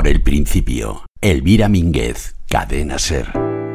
por el principio. Elvira Mínguez, Cadena SER.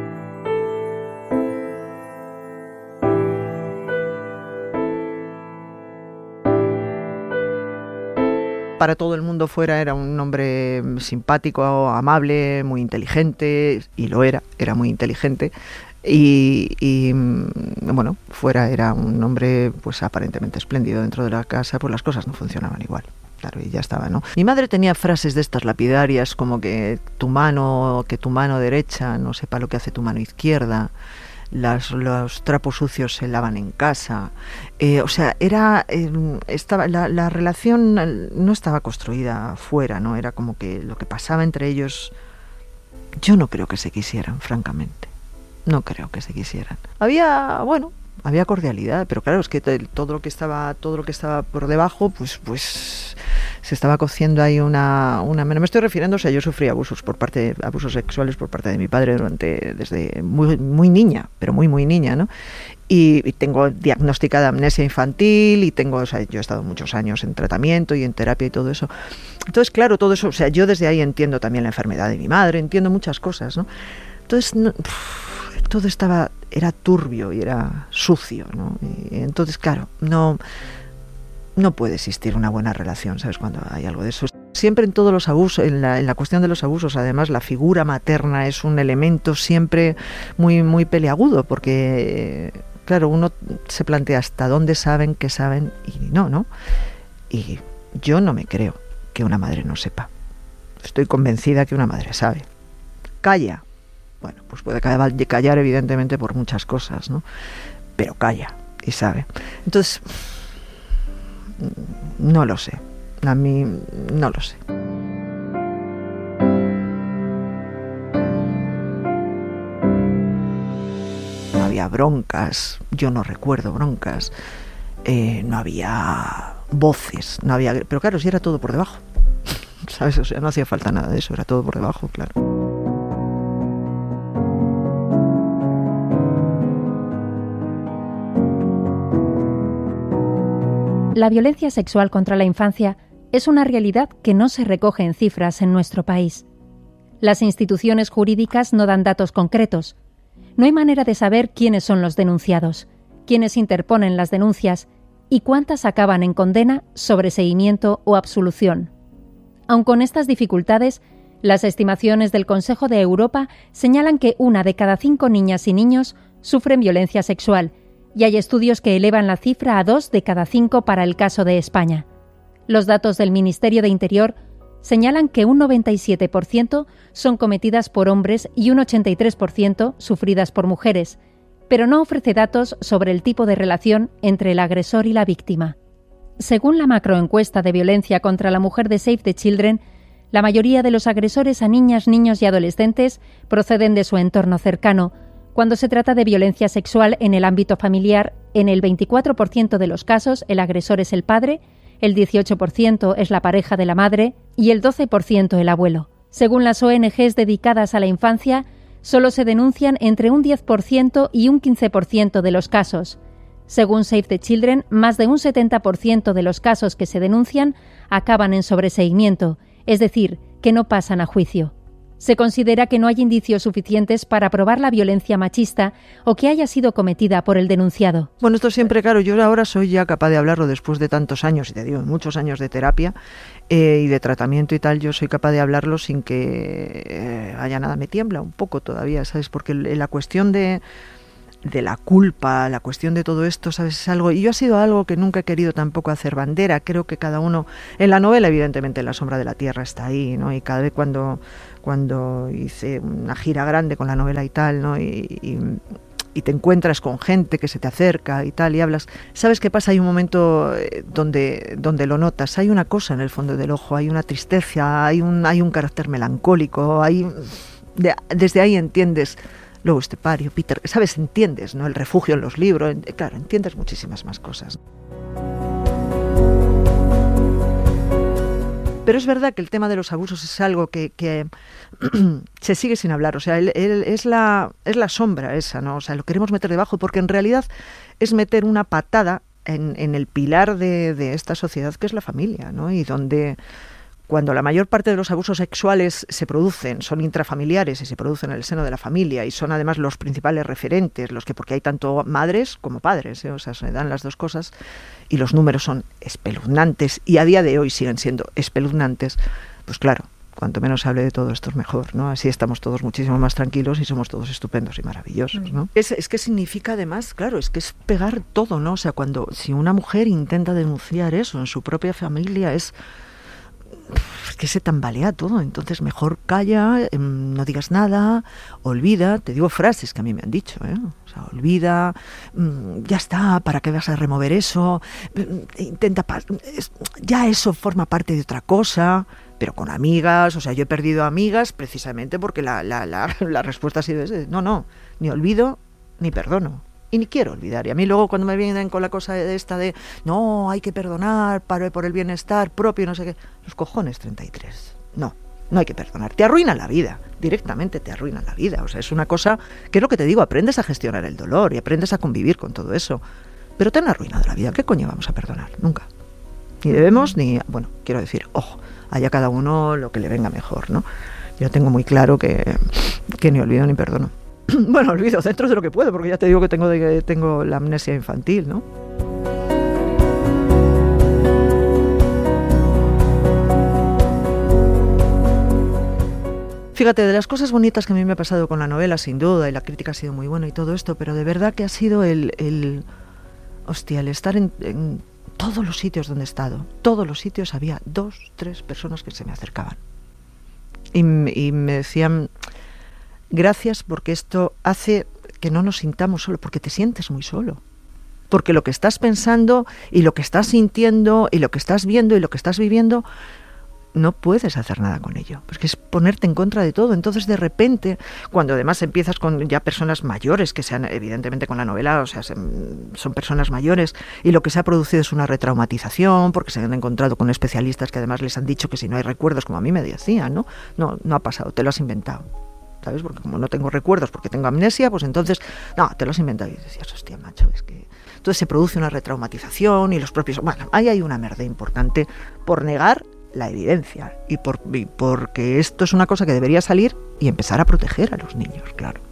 Para todo el mundo fuera era un hombre simpático, amable, muy inteligente, y lo era muy inteligente. Y bueno, fuera era un hombre pues aparentemente espléndido. Dentro de la casa pues las cosas no funcionaban igual. Claro, y ya estaba, ¿no? Mi madre tenía frases de estas lapidarias como que tu mano derecha no sepa lo que hace tu mano izquierda. Los trapos sucios se lavan en casa. O sea, estaba la relación no estaba construida fuera, ¿no? Era como que lo que pasaba entre ellos, yo no creo que se quisieran, francamente. No creo que se quisieran. Había cordialidad, pero claro, es que todo lo que estaba por debajo, pues se estaba cociendo ahí una me estoy refiriendo, o sea, yo sufrí abusos sexuales por parte de mi padre desde muy muy niña, pero muy muy niña, ¿no? Y tengo diagnosticada amnesia infantil y yo he estado muchos años en tratamiento y en terapia y todo eso. Entonces, claro, todo eso, o sea, yo desde ahí entiendo también la enfermedad de mi madre, entiendo muchas cosas, ¿no? Entonces, todo era turbio y era sucio, ¿no? Y entonces, claro, no puede existir una buena relación, ¿sabes? Cuando hay algo de eso. Siempre en todos los abusos, en la cuestión de los abusos, además, la figura materna es un elemento siempre muy, muy peliagudo, porque, claro, uno se plantea hasta dónde saben, qué saben, y no. Y yo no me creo que una madre no sepa. Estoy convencida que una madre sabe. Calla. Bueno, pues puede callar evidentemente por muchas cosas, ¿no? Pero calla y sabe. Entonces, no lo sé. A mí no lo sé. No había broncas, yo no recuerdo broncas, no había voces, pero claro, sí era todo por debajo, ¿sabes? O sea, no hacía falta nada de eso, era todo por debajo, claro. La violencia sexual contra la infancia es una realidad que no se recoge en cifras en nuestro país. Las instituciones jurídicas no dan datos concretos. No hay manera de saber quiénes son los denunciados, quiénes interponen las denuncias y cuántas acaban en condena, sobreseimiento o absolución. Aun con estas dificultades, las estimaciones del Consejo de Europa señalan que 1 de cada 5 niñas y niños sufren violencia sexual, y hay estudios que elevan la cifra a 2 de cada 5 para el caso de España. Los datos del Ministerio de Interior señalan que un 97% son cometidas por hombres y un 83% sufridas por mujeres, pero no ofrece datos sobre el tipo de relación entre el agresor y la víctima. Según la macroencuesta de violencia contra la mujer de Save the Children, la mayoría de los agresores a niñas, niños y adolescentes proceden de su entorno cercano. Cuando se trata de violencia sexual en el ámbito familiar, en el 24% de los casos el agresor es el padre, el 18% es la pareja de la madre y el 12% el abuelo. Según las ONGs dedicadas a la infancia, solo se denuncian entre un 10% y un 15% de los casos. Según Save the Children, más de un 70% de los casos que se denuncian acaban en sobreseimiento, es decir, que no pasan a juicio. Se considera que no hay indicios suficientes para probar la violencia machista o que haya sido cometida por el denunciado. Bueno, esto siempre, claro, yo ahora soy ya capaz de hablarlo después de tantos años, y te digo, muchos años de terapia y de tratamiento y tal, yo soy capaz de hablarlo sin que haya nada. Me tiembla un poco todavía, ¿sabes? Porque la cuestión de la culpa, la cuestión de todo esto, ¿sabes? Es algo, y yo ha sido algo que nunca he querido tampoco hacer bandera. Creo que cada uno, en la novela evidentemente en La sombra de la tierra está ahí, ¿no? Y cada vez cuando hice una gira grande con la novela y tal, ¿no? Y te encuentras con gente que se te acerca y tal, y hablas, ¿sabes qué pasa? Hay un momento donde lo notas, hay una cosa en el fondo del ojo, hay una tristeza, hay un carácter melancólico, desde ahí entiendes. Luego Estepario, Peter, ¿sabes? Entiendes, ¿no? El refugio en los libros, claro, entiendes muchísimas más cosas. Pero es verdad que el tema de los abusos es algo que se sigue sin hablar. O sea, es la sombra esa, ¿no? O sea, lo queremos meter debajo porque en realidad es meter una patada en el pilar de esta sociedad que es la familia, ¿no? Y donde cuando la mayor parte de los abusos sexuales son intrafamiliares y se producen en el seno de la familia y son además los principales referentes, porque hay tanto madres como padres, o sea, se dan las dos cosas y los números son espeluznantes y a día de hoy siguen siendo espeluznantes, pues claro, cuanto menos se hable de todo esto es mejor, ¿no? Así estamos todos muchísimo más tranquilos y somos todos estupendos y maravillosos, ¿no? Es que significa además, claro, es que es pegar todo, ¿no? O sea, si una mujer intenta denunciar eso en su propia familia es que se tambalea todo, entonces mejor calla, no digas nada, olvida, te digo frases que a mí me han dicho, o sea, olvida, ya está, ¿para qué vas a remover eso? Ya eso forma parte de otra cosa, pero con amigas, o sea, yo he perdido amigas precisamente porque la respuesta ha sido esa, no, ni olvido ni perdono. Y ni quiero olvidar. Y a mí luego cuando me vienen con la cosa esta de no, hay que perdonar por el bienestar propio, no sé qué. Los cojones 33. No hay que perdonar. Te arruina la vida. Directamente te arruina la vida. O sea, es una cosa que es lo que te digo. Aprendes a gestionar el dolor y aprendes a convivir con todo eso. Pero te han arruinado la vida. ¿Qué coño vamos a perdonar? Nunca. Ni debemos ni... Bueno, quiero decir, haya cada uno lo que le venga mejor, ¿no? Yo tengo muy claro que ni olvido ni perdono. Bueno, olvido dentro de lo que puedo, porque ya te digo que tengo la amnesia infantil, ¿no? Fíjate, de las cosas bonitas que a mí me ha pasado con la novela, sin duda, y la crítica ha sido muy buena y todo esto, pero de verdad que ha sido el estar en todos los sitios donde he estado. Todos los sitios había 2, 3 personas que se me acercaban. Y me decían... Gracias, porque esto hace que no nos sintamos solos, porque te sientes muy solo. Porque lo que estás pensando y lo que estás sintiendo y lo que estás viendo y lo que estás viviendo, no puedes hacer nada con ello. Porque es ponerte en contra de todo. Entonces, de repente, cuando además empiezas con ya personas mayores, que sean, evidentemente con la novela, o sea, son personas mayores, y lo que se ha producido es una retraumatización, porque se han encontrado con especialistas que además les han dicho que si no hay recuerdos, como a mí me decían, no ha pasado, te lo has inventado. ¿Sabes? Porque como no tengo recuerdos, porque tengo amnesia, pues entonces, no, te lo has inventado. Y decías, hostia, macho, es que... Entonces se produce una retraumatización y los propios... Bueno, ahí hay una merda importante por negar la evidencia y porque esto es una cosa que debería salir y empezar a proteger a los niños, claro.